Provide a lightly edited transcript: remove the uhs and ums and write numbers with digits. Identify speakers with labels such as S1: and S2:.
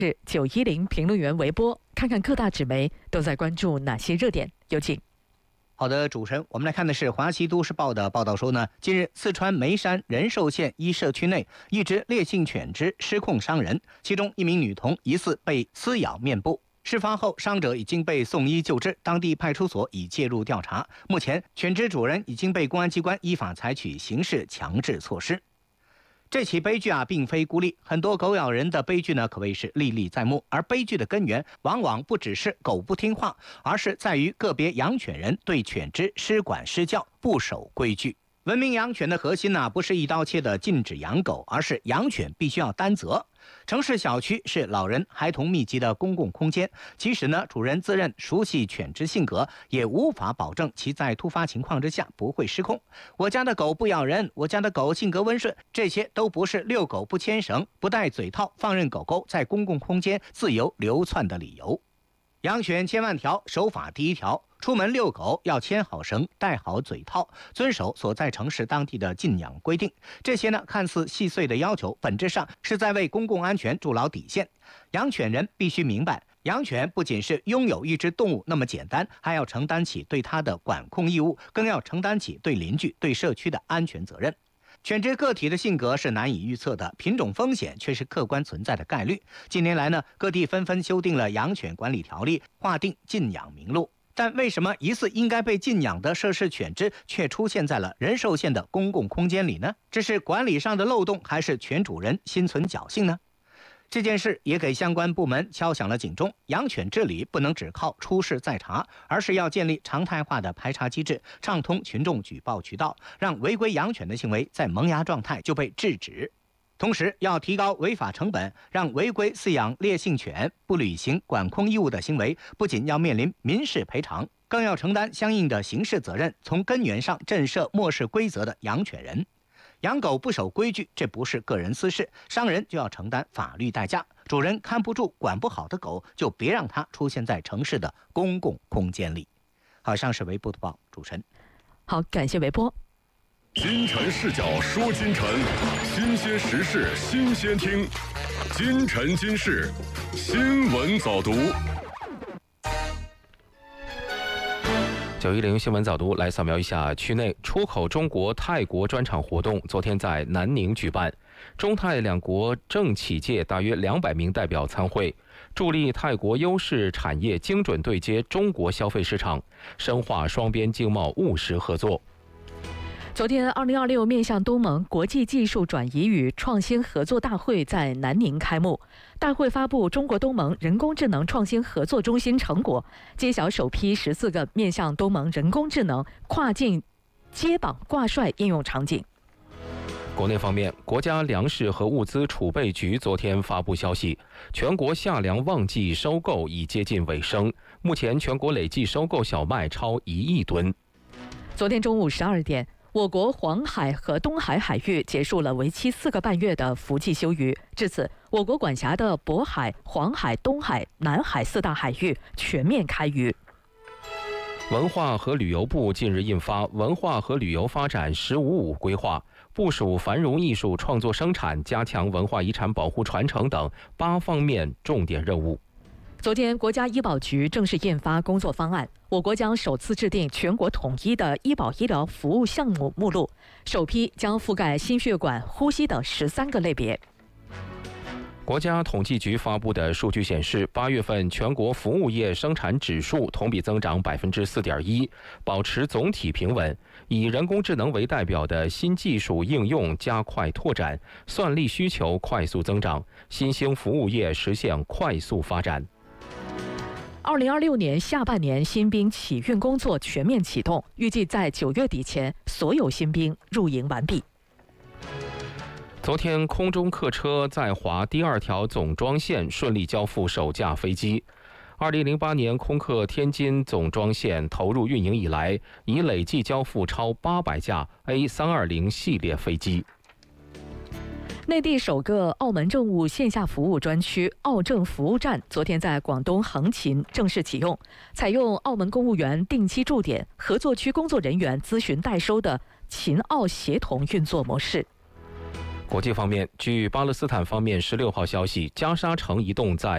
S1: 是910评论员韦波，看看各大纸媒都在关注哪些热点，有请。
S2: 好的，主持人，我们来看的是华西都市报的报道说呢，近日四川眉山仁寿县一社区内，一只烈性犬只失控伤人，其中一名女童疑似被撕咬面部。事发后，伤者已经被送医救治，当地派出所已介入调查。目前，犬只主人已经被公安机关依法采取刑事强制措施。这起悲剧并非孤立，很多狗咬人的悲剧呢，可谓是历历在目。而悲剧的根源，往往不只是狗不听话，而是在于个别养犬人对犬只施管施教，不守规矩。文明养犬的核心呢，不是一刀切的禁止养狗，而是养犬必须要担责。城市小区是老人孩童密集的公共空间，即使呢主人自认熟悉犬只性格，也无法保证其在突发情况之下不会失控。我家的狗不咬人，我家的狗性格温顺，这些都不是遛狗不牵绳、不戴嘴套、放任狗狗在公共空间自由流窜的理由。养犬千万条，守法第一条。出门遛狗要牵好绳，戴好嘴套，遵守所在城市当地的禁养规定。这些呢，看似细碎的要求，本质上是在为公共安全筑牢底线。养犬人必须明白，养犬不仅是拥有一只动物那么简单，还要承担起对它的管控义务，更要承担起对邻居、对社区的安全责任。犬只个体的性格是难以预测的，品种风险却是客观存在的概率。近年来呢，各地纷纷修订了养犬管理条例，划定禁养名录。但为什么疑似应该被禁养的涉事犬只却出现在了仁寿县的公共空间里呢？这是管理上的漏洞，还是犬主人心存侥幸呢？这件事也给相关部门敲响了警钟，养犬治理不能只靠出事再查，而是要建立常态化的排查机制，畅通群众举报渠道，让违规养犬的行为在萌芽状态就被制止。同时要提高违法成本，让违规饲养烈性犬、不履行管控义务的行为，不仅要面临民事赔偿，更要承担相应的刑事责任，从根源上震慑漠视规则的养犬人。养狗不守规矩，这不是个人私事，伤人就要承担法律代价。主人看不住、管不好的狗，就别让它出现在城市的公共空间里。好，以上是微博的报，主持人。
S1: 好，感谢微波。
S3: 金晨视角说金晨，新鲜时事新鲜听，金晨今世新闻早读。
S4: 910新闻早读来扫描一下区内出口中国泰国专场活动，昨天在南宁举办，中泰两国政企界大约200名代表参会，助力泰国优势产业精准对接中国消费市场，深化双边经贸务实合作。
S1: 昨天2026面向东盟国际技术转移与创新合作大会在南宁开幕。大会发布中国东盟人工智能创新合作中心成果，揭晓首批14个面向东盟人工智能跨境接绑挂帅应用场景。
S4: 国内方面，国家粮食和物资储备局昨天发布消息，全国夏粮旺季收购已接近尾声，目前全国累计收购小麦超1亿吨。
S1: 昨天中午12点，我国黄海和东海海域结束了为期4个半月的伏季休渔，至此，我国管辖的渤海、黄海、东海、南海4大海域全面开渔。
S4: 文化和旅游部近日印发《文化和旅游发展“15+5”规划》，部署繁荣艺术创作生产、加强文化遗产保护传承等8方面重点任务。
S1: 昨天，国家医保局正式印发工作方案，我国将首次制定全国统一的医保医疗服务项目目录，首批将覆盖心血管、呼吸等13个类别。
S4: 国家统计局发布的数据显示，8月份全国服务业生产指数同比增长4.1%，保持总体平稳。以人工智能为代表的新技术应用加快拓展，算力需求快速增长，新兴服务业实现快速发展。
S1: 2026年下半年新兵起运工作全面启动，预计在9月底前所有新兵入营完毕。
S4: 昨天，空中客车在华第2条总装线顺利交付首架飞机。2008年空客天津总装线投入运营以来，已累计交付超800架 A320 系列飞机。
S1: 内地首个澳门政务线下服务专区澳政服务站昨天在广东横琴正式启用，采用澳门公务员定期驻点、合作区工作人员咨询代收的秦澳协同运作模式。
S4: 国际方面，据巴勒斯坦方面16号消息，加沙城一栋在